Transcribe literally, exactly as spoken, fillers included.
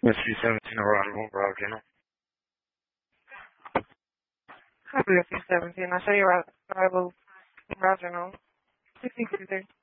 S C seventeen arrival, Bravo General. Copy S C seventeen. I show you arrival, Bravo General. sixteen fifty-three.